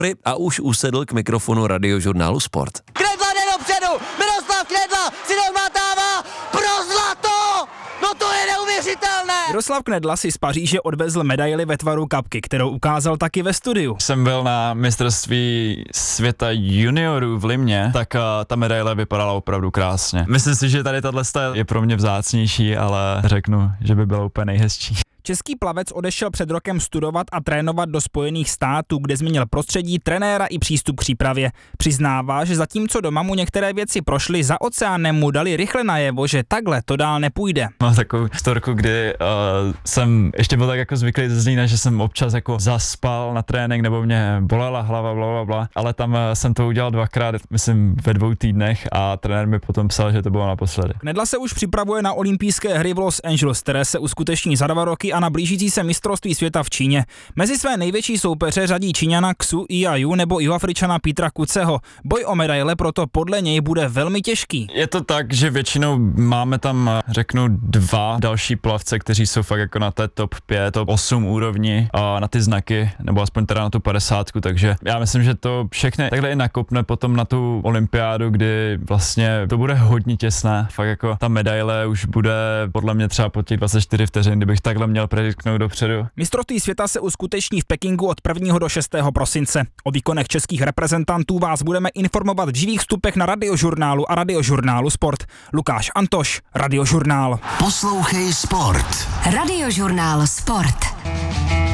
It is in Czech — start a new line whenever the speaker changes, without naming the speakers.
a už usedl k mikrofonu Radiožurnálu Sport.
Knedla jde dopředu, Miroslav Knedla si domátává pro zlato, no to je neuvěřitelné.
Miroslav Knedla si z Paříže odvezl medaili ve tvaru kapky, kterou ukázal taky ve studiu.
Jsem byl na mistrovství světa juniorů v Limě, tak ta medaile vypadala opravdu krásně. Myslím si, že tady tato je pro mě vzácnější, ale řeknu, že by byla úplně nejhezčí.
Český plavec odešel před rokem studovat a trénovat do Spojených států, kde změnil prostředí, trenéra i přístup k přípravě. Přiznává, že zatímco doma mu některé věci prošly, za oceánem mu dali rychle najevo, že takhle to dál nepůjde.
Mám takovou storku, kdy jsem ještě byl tak jako zvyklý ze Zlína, že jsem občas jako zaspal na trénink nebo mě bolela hlava, blablabla, ale tam jsem to udělal dvakrát, myslím ve 2 týdnech a trenér mi potom psal, že to bylo naposledy.
Knedla se už připravuje na olympijské hry v Los Angeles, které se uskuteční za 2 roky a na blížící se mistrovství světa v Číně. Mezi své největší soupeře řadí Číňana Xu Yiyu nebo Jihoafričana Petra Kuceho. Boj o medaile proto podle něj bude velmi těžký.
Je to tak, že většinou máme tam, řeknu, 2 další plavce, kteří jsou fakt jako na té top 5, top 8 úrovni a na ty znaky, nebo aspoň teda na tu 50, takže já myslím, že to všechny takhle i nakopne potom na tu olympiádu, kdy vlastně to bude hodně těsné. Fakt jako ta medaile už bude podle mě třeba po těch 24 vteřin, kdybych takhle měl prediktnout dopředu.
Mistrovství světa se uskuteční v Pekingu od 1. do 6. prosince. O výkonech českých reprezentantů vás budeme informovat v živých vstupech na Radiožurnálu a Radiožurnálu Sport. Lukáš Antoš, Radiožurnál.
Poslouchej Sport.
Radiožurnál Sport.